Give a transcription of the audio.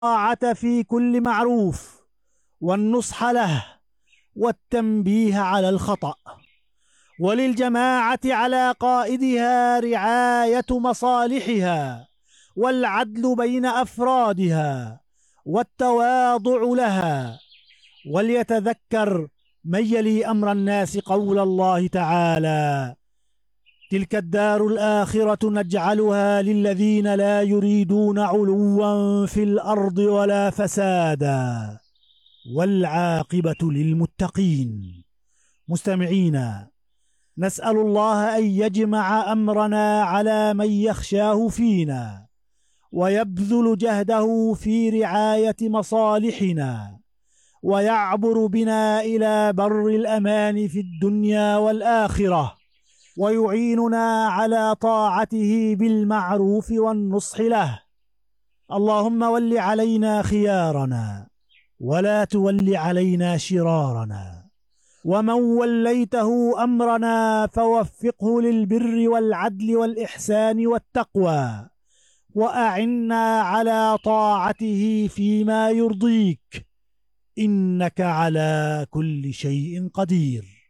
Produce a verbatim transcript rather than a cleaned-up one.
الطاعة في كل معروف، والنصح له، والتنبيه على الخطأ. وللجماعة على قائدها رعاية مصالحها، والعدل بين أفرادها، والتواضع لها. وليتذكر من يلي أمر الناس قول الله تعالى: تلك الدار الآخرة نجعلها للذين لا يريدون علوا في الأرض ولا فسادا، والعاقبة للمتقين. مستمعين، نسأل الله أن يجمع أمرنا على من يخشاه فينا، ويبذل جهده في رعاية مصالحنا، ويعبر بنا إلى بر الأمان في الدنيا والآخرة، ويعيننا على طاعته بالمعروف والنصح له. اللهم ول علينا خيارنا، ولا تول علينا شرارنا. ومن وليته أمرنا فوفقه للبر والعدل والإحسان والتقوى، وأعنا على طاعته فيما يرضيك، إنك على كل شيء قدير.